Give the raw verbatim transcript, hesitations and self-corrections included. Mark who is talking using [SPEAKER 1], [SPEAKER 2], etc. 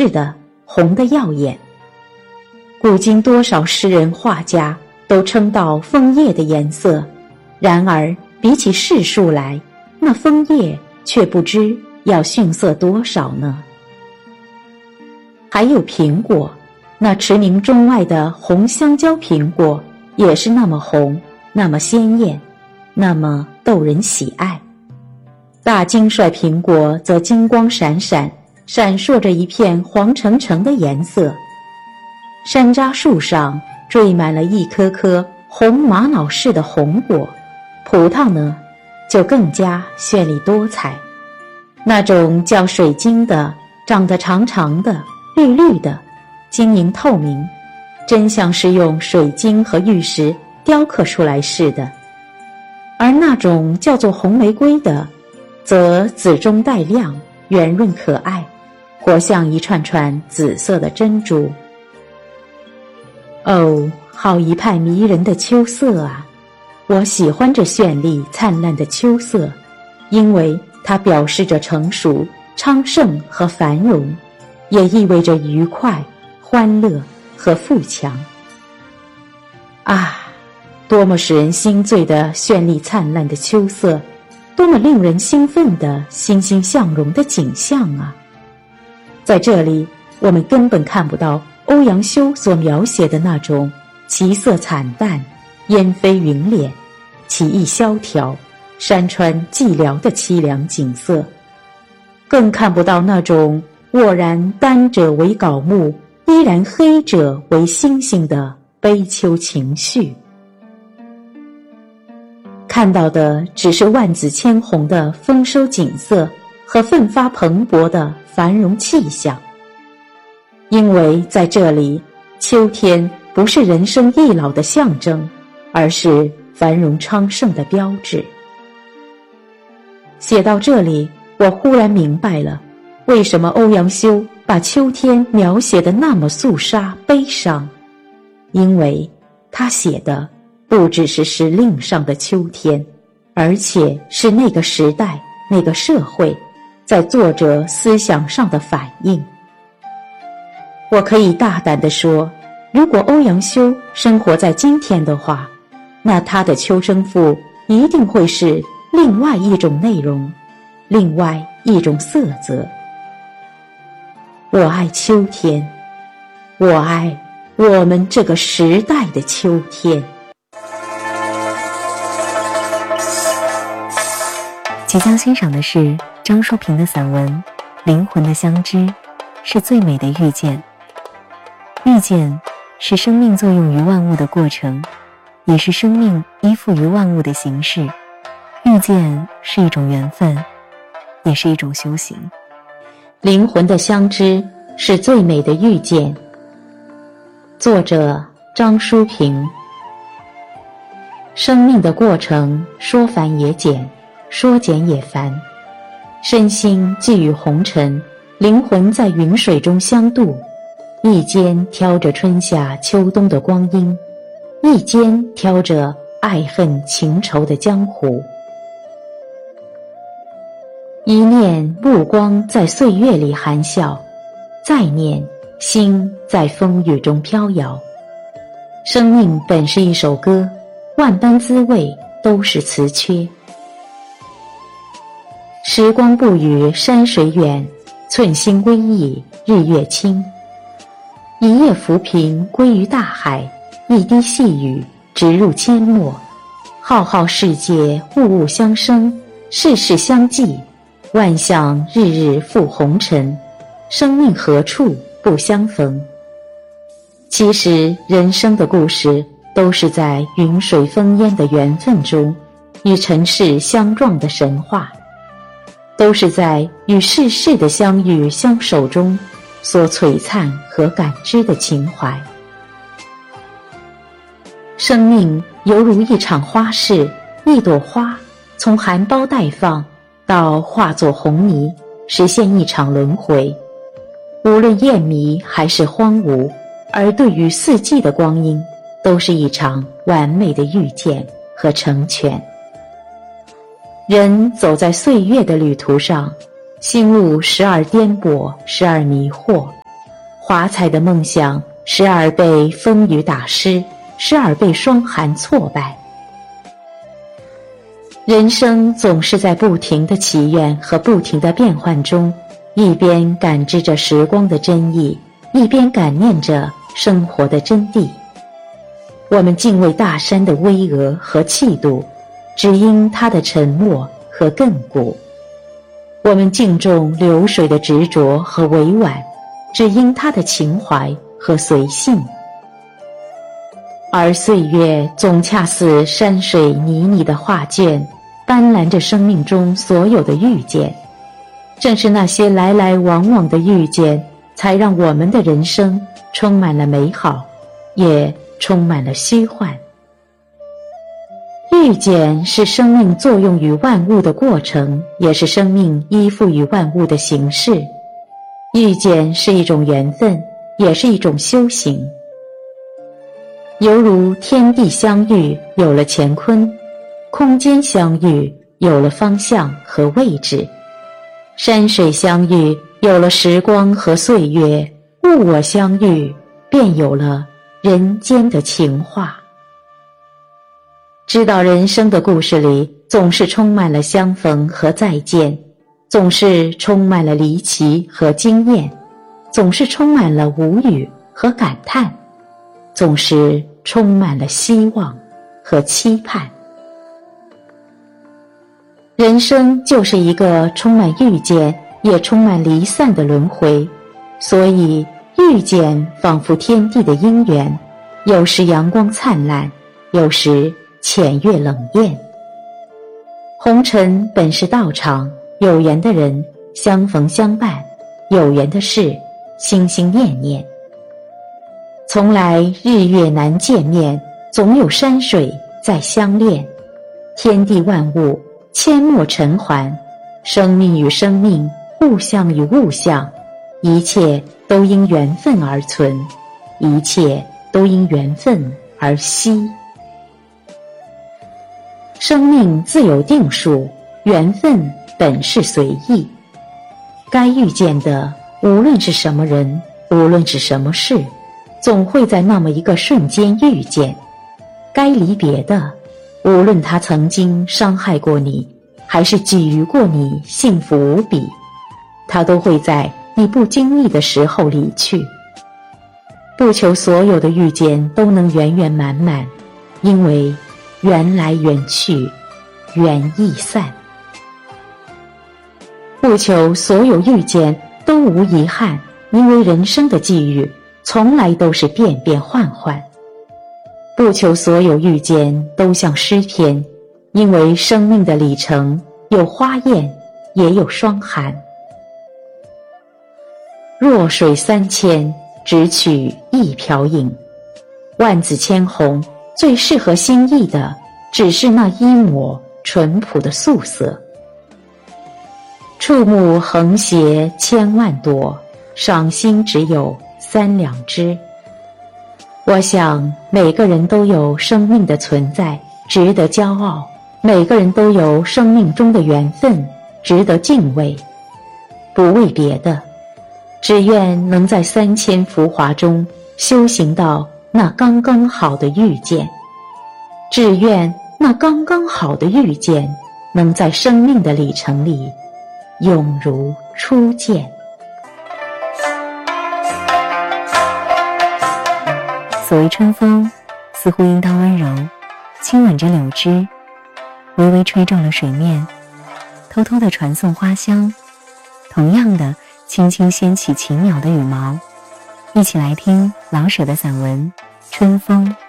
[SPEAKER 1] 似的，红得耀眼。古今多少诗人画家都称道枫叶的颜色，然而比起世数来，那枫叶却不知要逊色多少呢。还有苹果，那驰名中外的红香蕉苹果也是那么红，那么鲜艳，那么逗人喜爱。大金帅苹果则金光闪闪，闪烁着一片黄澄澄的颜色。山楂树上缀满了一颗颗红玛瑙似的红果，葡萄呢，就更加绚丽多彩。那种叫水晶的，长得长长的，绿绿的，晶莹透明，真像是用水晶和玉石雕刻出来似的。而那种叫做红玫瑰的，则紫中带亮，圆润可爱，活像一串串紫色的珍珠。哦，好一派迷人的秋色啊！我喜欢这绚丽灿烂的秋色，因为它表示着成熟、昌盛和繁荣，也意味着愉快、欢乐和富强。啊，多么使人心醉的绚丽灿烂的秋色，多么令人兴奋的欣欣向荣的景象啊！在这里，我们根本看不到欧阳修所描写的那种其色惨淡、烟飞云敛、奇异萧条、山川寂寥的凄凉景色，更看不到那种沃然丹者为槁木，依然黑者为星星的悲秋情绪。看到的只是万紫千红的丰收景色和奋发蓬勃的繁荣气象。因为在这里，秋天不是人生易老的象征，而是繁荣昌盛的标志。写到这里，我忽然明白了，为什么欧阳修把秋天描写得那么肃杀悲伤。因为他写的不只是时令上的秋天，而且是那个时代、那个社会在作者思想上的反应。我可以大胆地说，如果欧阳修生活在今天的话，那他的《秋声赋》一定会是另外一种内容，另外一种色泽。我爱秋天，我爱我们这个时代的秋天。
[SPEAKER 2] 即将欣赏的是张淑平的散文《灵魂的相知》，是最美的遇见。遇见是生命作用于万物的过程，也是生命依附于万物的形式。遇见是一种缘分，也是一种修行。
[SPEAKER 1] 灵魂的相知是最美的遇见。作者张淑平。生命的过程说繁也简，说简也繁。身心寄予红尘，灵魂在云水中相渡，一肩挑着春夏秋冬的光阴，一肩挑着爱恨情仇的江湖。一念目光在岁月里含笑，再念心在风雨中飘摇。生命本是一首歌，万般滋味都是词缺。时光不语山水远，寸心微意日月清。一叶浮萍归于大海，一滴细雨直入阡陌。浩浩世界物物相生，世世相继，万象日日复红尘，生命何处不相逢。其实人生的故事都是在云水风烟的缘分中与尘世相撞的神话，都是在与世事的相遇相守中所璀璨和感知的情怀。生命犹如一场花事，一朵花从含苞待放到化作红泥，实现一场轮回。无论艳迷还是荒芜，而对于四季的光阴，都是一场完美的遇见和成全。人走在岁月的旅途上，心路时而颠簸，时而迷惑， 华彩的梦想时而被风雨打湿，时而被霜寒挫败。人生总是在不停的祈愿和不停的变换中，一边感知着时光的真意，一边感念着生活的真谛。我们敬畏大山的巍峨和气度，只因它的沉默和亘古；我们敬重流水的执着和委婉，只因它的情怀和随性。而岁月总恰似山水旖旎的画卷，斑斓着生命中所有的遇见。正是那些来来往往的遇见，才让我们的人生充满了美好，也充满了虚幻。遇见是生命作用于万物的过程，也是生命依附于万物的形式。遇见是一种缘分，也是一种修行。犹如天地相遇，有了乾坤；空间相遇，有了方向和位置；山水相遇，有了时光和岁月；物我相遇，便有了人间的情话。知道人生的故事里，总是充满了相逢和再见，总是充满了离奇和惊艳，总是充满了无语和感叹，总是充满了希望和期盼。人生就是一个充满遇见也充满离散的轮回，所以遇见仿佛天地的因缘，有时阳光灿烂，有时浅月冷艳。红尘本是道场，有缘的人相逢相伴，有缘的事心心念念。从来日月难见面，总有山水在相恋。天地万物阡陌尘寰，生命与生命，物象与物象，一切都因缘分而存，一切都因缘分而息。生命自有定数，缘分本是随意。该遇见的，无论是什么人，无论是什么事，总会在那么一个瞬间遇见。该离别的，无论他曾经伤害过你，还是给予过你幸福无比，他都会在你不经意的时候离去。不求所有的遇见都能圆圆满满，因为缘来缘去，缘易散。不求所有遇见都无遗憾，因为人生的际遇从来都是变变换换。不求所有遇见都像诗篇，因为生命的里程有花艳，也有霜寒。弱水三千，只取一瓢饮。万紫千红，最适合心意的只是那一抹淳朴的素色。触目横斜千万朵，赏心只有三两枝。我想每个人都有生命的存在，值得骄傲；每个人都有生命中的缘分，值得敬畏。不为别的，只愿能在三千浮华中修行到那刚刚好的遇见，只愿那刚刚好的遇见能在生命的里程里永如初见。
[SPEAKER 2] 所谓春风，似乎应当温柔，轻吻着柳枝，微微吹皱了水面，偷偷地传送花香，同样的轻轻掀起禽鸟的羽毛。一起来听老舍的散文《春风》。